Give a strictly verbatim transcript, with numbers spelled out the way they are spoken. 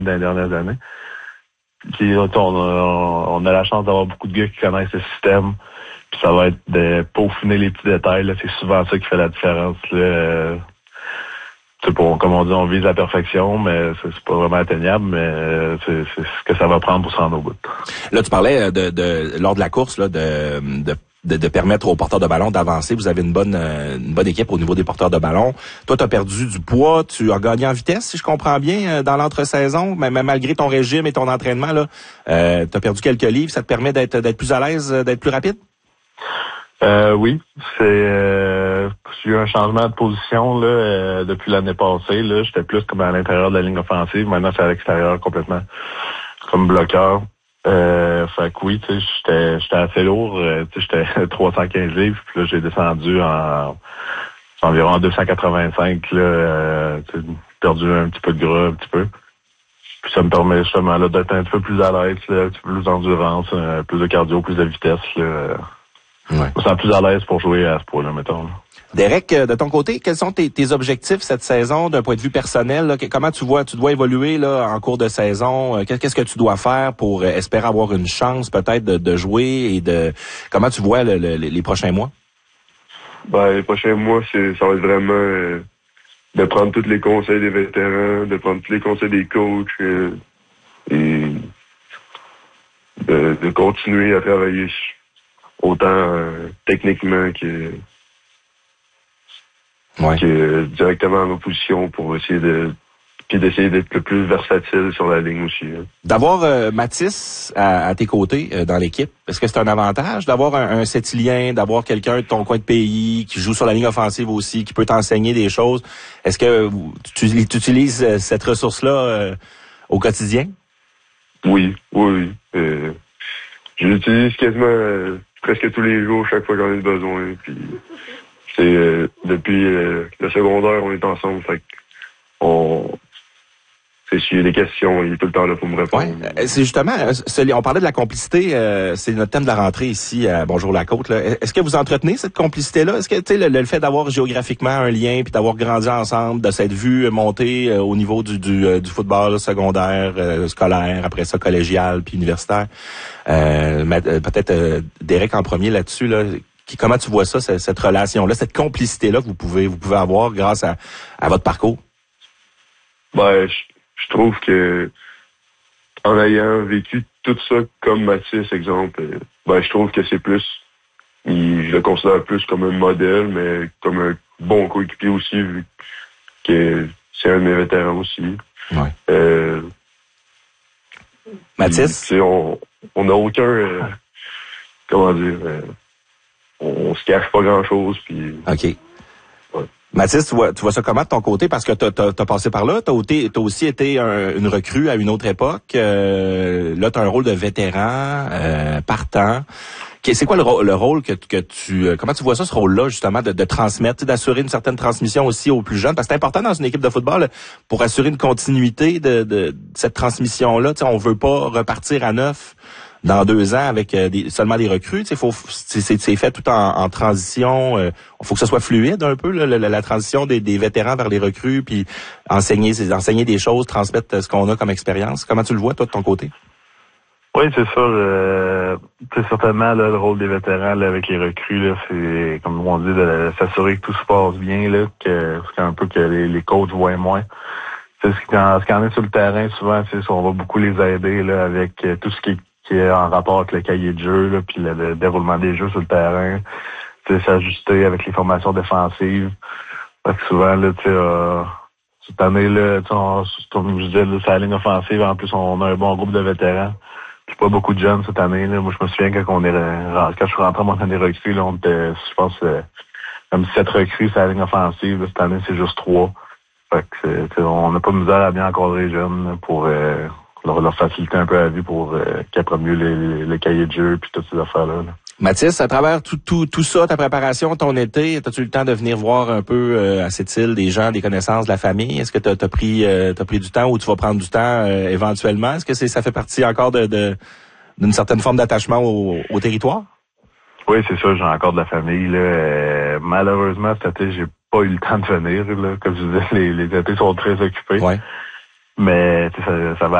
dans les dernières années. Puis on a, on a la chance d'avoir beaucoup de gars qui connaissent le système. Puis ça va être de peaufiner les petits détails. Là. C'est souvent ça qui fait la différence. Là. C'est pour, comme on dit, on vise la perfection, mais c'est, c'est pas vraiment atteignable, mais c'est, c'est ce que ça va prendre pour se rendre au bout. Là, tu parlais de, de lors de la course là, de, de De, de permettre aux porteurs de ballon d'avancer. Vous avez une bonne euh, une bonne équipe au niveau des porteurs de ballon. Toi, tu as perdu du poids, tu as gagné en vitesse, si je comprends bien, euh, dans l'entre-saison, mais, mais malgré ton régime et ton entraînement, là, euh, tu as perdu quelques livres. Ça te permet d'être d'être plus à l'aise, d'être plus rapide? Euh, oui, c'est euh, j'ai eu un changement de position là euh, depuis l'année passée. Là, j'étais plus comme à l'intérieur de la ligne offensive. Maintenant, c'est à l'extérieur complètement, comme bloqueur. Euh, fait que oui, tu sais, j'étais, j'étais assez lourd, euh, tu sais, j'étais trois cent quinze livres, puis là, j'ai descendu en, environ deux cent quatre-vingt-cinq, là, euh, tu sais, perdu un petit peu de gras, un petit peu. Puis ça me permet justement, là, d'être un petit peu plus à l'aise, là, un petit peu plus d'endurance, euh, plus de cardio, plus de vitesse, là. Ouais. Je me sens plus à l'aise pour jouer à ce point-là, mettons, là. Derek, de ton côté, quels sont tes, tes objectifs cette saison d'un point de vue personnel? Là? Comment tu vois, tu dois évoluer là en cours de saison? Qu'est-ce que tu dois faire pour espérer avoir une chance peut-être de, de jouer et de comment tu vois le, le, les prochains mois? Ben, les prochains mois, c'est ça va être vraiment euh, de prendre tous les conseils des vétérans, de prendre tous les conseils des coachs euh, et de, de continuer à travailler autant euh, techniquement que Ouais. Que directement à ma position pour essayer de puis d'essayer d'être le plus versatile sur la ligne aussi. Hein. D'avoir euh, Mathis à, à tes côtés euh, dans l'équipe, est-ce que c'est un avantage d'avoir un, un septilien, d'avoir quelqu'un de ton coin de pays qui joue sur la ligne offensive aussi, qui peut t'enseigner des choses? Est-ce que tu, tu utilises euh, cette ressource-là euh, au quotidien? Oui, oui, oui. Euh, je l'utilise quasiment euh, presque tous les jours, chaque fois que j'en ai besoin. Puis c'est euh, depuis euh, le secondaire, on est ensemble, fait qu'on c'est s'il y a des questions, il est tout le temps là pour me répondre. Ouais, c'est justement, on parlait de la complicité, euh, c'est notre thème de la rentrée ici à Bonjour la Côte. Là. Est-ce que vous entretenez cette complicité-là? Est-ce que tu sais le, le fait d'avoir géographiquement un lien, puis d'avoir grandi ensemble, de s'être vu monter euh, au niveau du, du, euh, du football secondaire, euh, scolaire, après ça collégial, puis universitaire, euh, peut-être euh, Derek en premier là-dessus, là. Comment tu vois ça, cette relation-là, cette complicité-là que vous pouvez vous pouvez avoir grâce à, à votre parcours? Ben, je, je trouve que en ayant vécu tout ça comme Mathis, exemple, ben je trouve que c'est plus, il, je le considère plus comme un modèle, mais comme un bon coéquipier aussi, vu que c'est un de mes vétérans aussi. Ouais. Euh, Mathis? On on n'a aucun, euh, comment dire... Euh, on se cache pas grand-chose, puis... OK. Ouais. Mathis, tu vois, tu vois ça comment de ton côté? Parce que t'as, t'as, t'as passé par là, t'as, t'as aussi été un, une recrue à une autre époque. Euh, là, t'as un rôle de vétéran, euh, partant. C'est quoi le, le rôle que, que tu... Comment tu vois ça, ce rôle-là, justement, de, de transmettre, d'assurer une certaine transmission aussi aux plus jeunes? Parce que c'est important dans une équipe de football, pour assurer une continuité de, de, de cette transmission-là. T'sais, on veut pas repartir à neuf dans deux ans avec euh, des, seulement des recrues. Il faut c'est, c'est fait tout en, en transition. Il euh, faut que ce soit fluide un peu, là, la, la transition des, des vétérans vers les recrues, puis enseigner, enseigner des choses, transmettre ce qu'on a comme expérience. Comment tu le vois, toi, de ton côté? Oui, c'est sûr. Euh, c'est certainement là, le rôle des vétérans là, avec les recrues, là, c'est comme on dit, de, de s'assurer que tout se passe bien, là, que c'est un peu que les, les coachs voient moins. C'est ce quand, ce qu'on est sur le terrain, souvent, c'est on va beaucoup les aider là, avec euh, tout ce qui est qui est en rapport avec le cahier de jeu, là, puis le, le déroulement des jeux sur le terrain, s'ajuster avec les formations défensives. Fait que souvent, là, tu sais, euh, cette année, là, on, comme je disais, c'est la ligne offensive, en plus, on a un bon groupe de vétérans. Puis pas beaucoup de jeunes cette année, là. Moi, je me souviens quand on est quand je suis rentré à mon année recrue, là, on était, je pense, euh, comme sept recrues sur la ligne offensive. Là, cette année, c'est juste trois. Fait que on n'a pas de misère à bien encadrer les jeunes là, pour euh, Leur, leur faciliter un peu la vie pour euh, qu'ils apprennent mieux les, les, les cahiers de jeu puis toutes ces affaires-là. Là. Mathis, à travers tout, tout, tout ça, ta préparation, ton été, as-tu eu le temps de venir voir un peu euh, à cette île des gens, des connaissances, de la famille? Est-ce que tu as pris euh, t'as pris du temps ou tu vas prendre du temps euh, éventuellement? Est-ce que c'est ça fait partie encore de, de d'une certaine forme d'attachement au, au territoire? Oui, c'est ça, j'ai encore de la famille. Là. Euh, malheureusement, cet été, j'ai pas eu le temps de venir. Là. Comme je disais, les, les étés sont très occupés. Ouais. Mais ça, ça va